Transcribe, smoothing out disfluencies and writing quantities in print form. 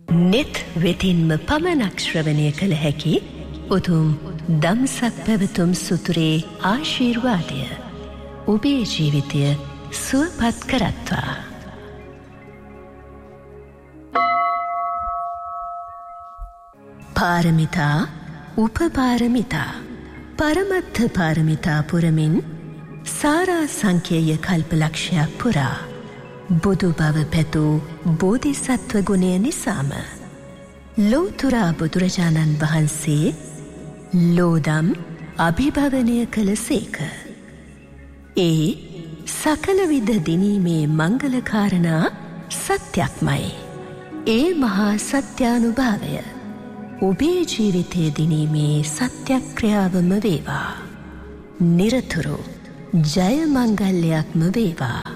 නෙත් වෙතින්ම පමණක් ශ්‍රවණය කළ හැකි උතුම් දම්සක් පැවතුම් සුතුරේ ආශිර්වාදය ඔබේ ජීවිතය සුවපත් කරත්වා. පාරමිතා උපපාරමිතා පරමත්ථ පාරමිතා පුරමින් සාරා සංඛ්‍යය කල්පලක්ෂයක් පුරා බුදු බව පැතූ බෝධිසත්ව ගුණය නිසාම ලෝතුරා බුදුරජාණන් වහන්සේ ලෝදම් අභිභවනය කළ සේක. ඒ සකලවිධ දිනීමේ මංගලකාරණා සත්‍යක්මයි. ඒ මහා සත්‍යානුභාවය ඔබේ ජීවිතය දිනීමේ සත්‍යක්‍රියාවම වේවා. නිරතුරු ජය මංගල්‍යයක්ම වේවා.